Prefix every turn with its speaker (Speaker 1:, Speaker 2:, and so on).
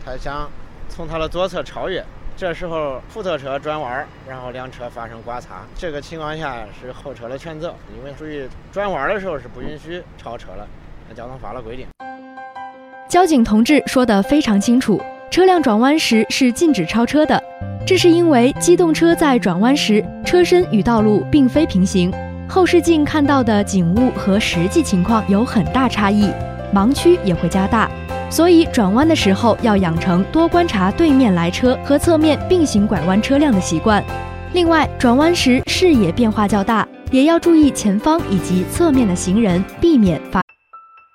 Speaker 1: 他想从他的左侧超越，这时候副侧车转弯，然后两车发生刮擦。这个情况下是后车的全责，因为属于转弯的时候是不允许超车了，那交通法的规定。
Speaker 2: 交警同志说得非常清楚，车辆转弯时是禁止超车的，这是因为机动车在转弯时车身与道路并非平行，后视镜看到的景物和实际情况有很大差异，盲区也会加大，所以转弯的时候要养成多观察对面来车和侧面并行拐弯车辆的习惯。另外，转弯时视野变化较大，也要注意前方以及侧面的行人，避免发